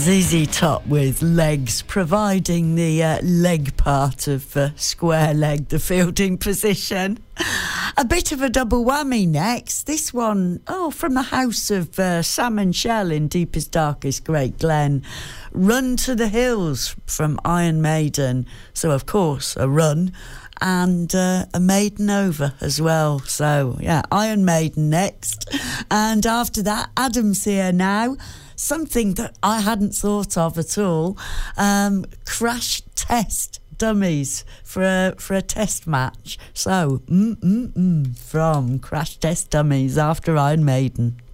ZZ Top with Legs, providing the leg part of square leg, the fielding position. A bit of a double whammy next. This one, from the house of Sam and Shell in Deepest Darkest Great Glen. Run to the Hills from Iron Maiden. So, of course, a run. And a Maiden over as well. So, yeah, Iron Maiden next. And after that, Adam's here now. Something that I hadn't thought of at all. Crash Test Dummies for a test match. So, from Crash Test Dummies after Iron Maiden.